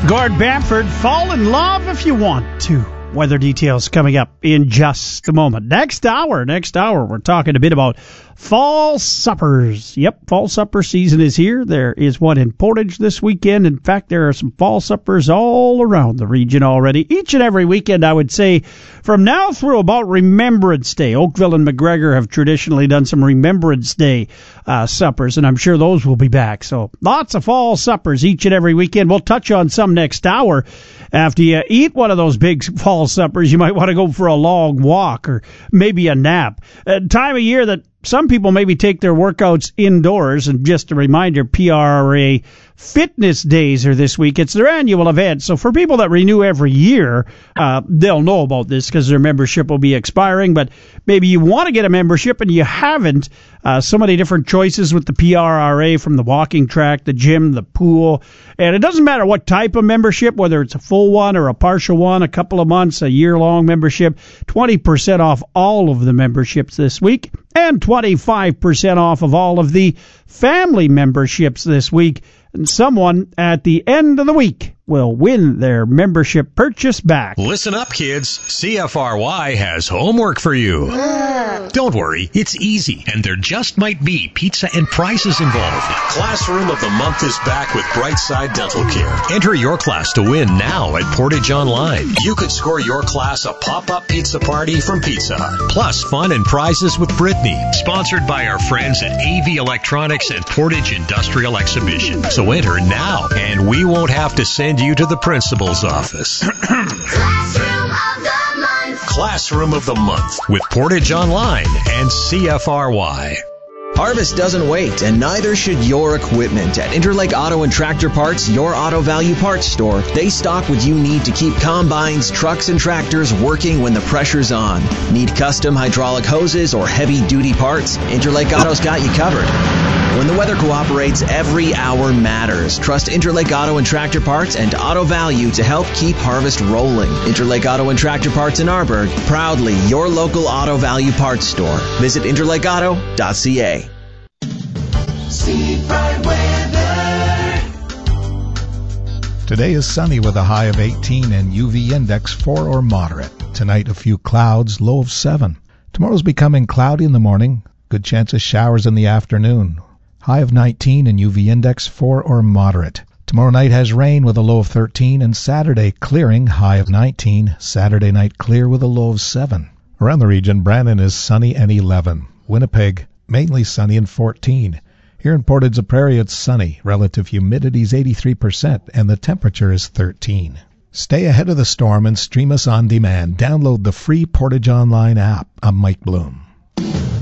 Gord Bamford, fall in love if you want to. Weather details coming up in just a moment. Next hour, we're talking a bit about fall suppers. Yep, fall supper season is here. There is one in Portage this weekend. In fact, there are some fall suppers all around the region already. Each and every weekend, I would say, from now through about Remembrance Day. Oakville and McGregor have traditionally done some Remembrance Day suppers, and I'm sure those will be back. So lots of fall suppers each and every weekend. We'll touch on some next hour. After you eat one of those big fall suppers, you might want to go for a long walk or maybe a nap. Time of year that some people maybe take their workouts indoors. And just a reminder, PRRA Fitness Days are this week. It's their annual event. So for people that renew every year, they'll know about this because their membership will be expiring. But maybe you want to get a membership and you haven't. So many different choices with the PRRA, from the walking track, the gym, the pool. And it doesn't matter what type of membership, whether it's a full one or a partial one, a couple of months, a year-long membership. 20% off all of the memberships this week, and 25% off of all of the family memberships this week. And someone at the end of the week will win their membership purchase back. Listen up, kids. CFRY has homework for you. Don't worry, it's easy, and there just might be pizza and prizes involved. Classroom of the Month is back with Brightside Dental Care. Enter your class to win now at Portage Online. You could score your class a pop-up pizza party from Pizza Hut. Plus fun and prizes with Brittany, sponsored by our friends at AV Electronics and Portage Industrial Exhibition. So enter now, and we won't have to send you to the principal's office. Classroom of the Month with Portage Online and CFRY. Harvest doesn't wait, and neither should your equipment. At Interlake Auto and Tractor Parts, your auto value parts store, they stock what you need to keep combines, trucks, and tractors working when the pressure's on. Need custom hydraulic hoses or heavy-duty parts? Interlake Auto's got you covered. When the weather cooperates, every hour matters. Trust Interlake Auto and Tractor Parts and Auto Value to help keep harvest rolling. Interlake Auto and Tractor Parts in Arborg, proudly your local Auto Value parts store. Visit interlakeauto.ca. Today is sunny with a high of 18 and UV index 4 or moderate. Tonight a few clouds, low of 7. Tomorrow's becoming cloudy in the morning. Good chance of showers in the afternoon. High of 19 and UV index 4 or moderate. Tomorrow night has rain with a low of 13, and Saturday clearing, high of 19. Saturday night clear with a low of 7. Around the region, Brandon is sunny and 11. Winnipeg, mainly sunny and 14. Here in Portage la Prairie, it's sunny. Relative humidity is 83%, and the temperature is 13. Stay ahead of the storm and stream us on demand. Download the free Portage Online app. I'm Mike Bloom.